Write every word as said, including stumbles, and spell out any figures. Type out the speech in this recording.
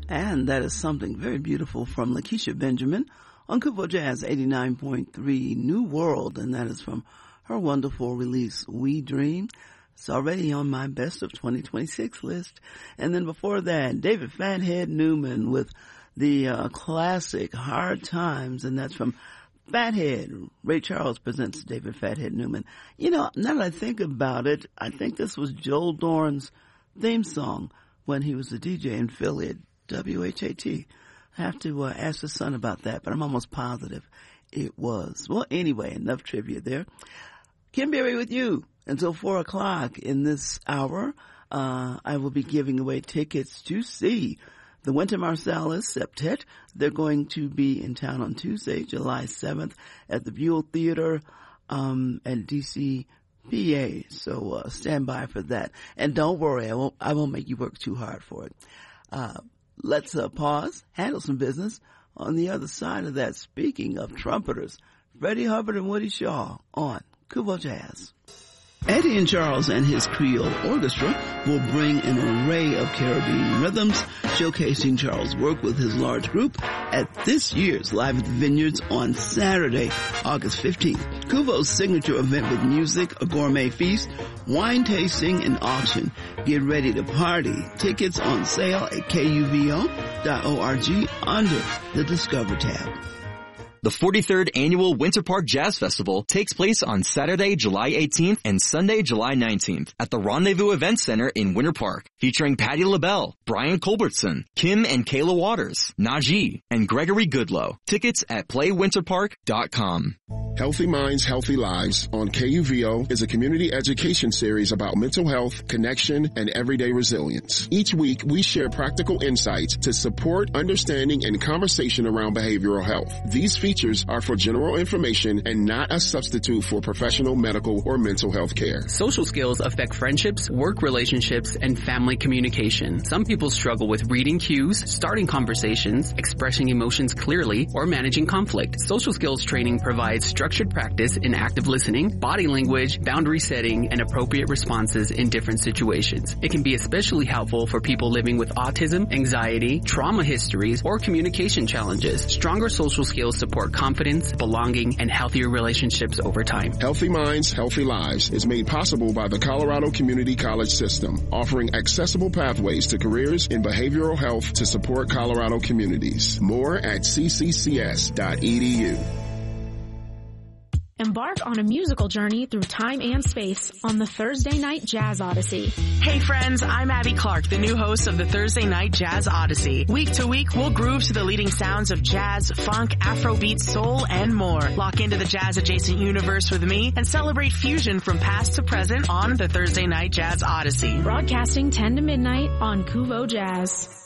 And that is something very beautiful from Lakeisha Benjamin on Kuvo Jazz eighty-nine point three New World. And that is from her wonderful release, We Dream. It's already on my best of twenty twenty-six list. And then before that, David Fathead Newman with the uh, classic Hard Times. And that's from Fathead. Ray Charles presents David Fathead Newman. You know, now that I think about it, I think this was Joel Doran's theme song when he was a D J in Philly at W H A T. I have to uh, ask his son about that, but I'm almost positive it was. Well, anyway, enough trivia there. Kim Berry with you until four o'clock in this hour. Uh, I will be giving away tickets to see the Wynton Marsalis Septet. They're going to be in town on Tuesday, July seventh at the Buell Theater um, at D C P A. So uh, stand by for that. And don't worry, I won't, I won't make you work too hard for it. Uh, let's uh, pause, handle some business. On the other side of that, speaking of trumpeters, Freddie Hubbard and Woody Shaw on Kuvo Jazz. Eddie and Charles and his Creole Orchestra will bring an array of Caribbean rhythms, showcasing Charles' work with his large group at this year's Live at the Vineyards on Saturday, August fifteenth. Kuvo's signature event with music, a gourmet feast, wine tasting, and auction. Get ready to party. Tickets on sale at K U V O dot org under the Discover tab. The forty-third Annual Winter Park Jazz Festival takes place on Saturday, July eighteenth and Sunday, July nineteenth at the Rendezvous Event Center in Winter Park, featuring Patti LaBelle, Brian Culbertson, Kim and Kayla Waters, Najee, and Gregory Goodlow. Tickets at play winter park dot com. Healthy Minds, Healthy Lives on K U V O is a community education series about mental health, connection, and everyday resilience. Each week, we share practical insights to support understanding and conversation around behavioral health. These features are for general information and not a substitute for professional medical or mental health care. Social skills affect friendships, work relationships, and family communication. Some people struggle with reading cues, starting conversations, expressing emotions clearly, or managing conflict. Social skills training provides structured practice in active listening, body language, boundary setting, and appropriate responses in different situations. It can be especially helpful for people living with autism, anxiety, trauma histories, or communication challenges. Stronger social skills support confidence, belonging, and healthier relationships over time. Healthy Minds, Healthy Lives is made possible by the Colorado Community College System, offering accessible pathways to careers in behavioral health to support Colorado communities. More at c c c s dot e d u. Embark on a musical journey through time and space on the Thursday Night Jazz Odyssey. Hey friends, I'm Abby Clark, the new host of the Thursday Night Jazz Odyssey. Week to week, we'll groove to the leading sounds of jazz, funk, Afrobeat, soul, and more. Lock into the jazz-adjacent universe with me and celebrate fusion from past to present on the Thursday Night Jazz Odyssey. Broadcasting ten to midnight on Kuvo Jazz.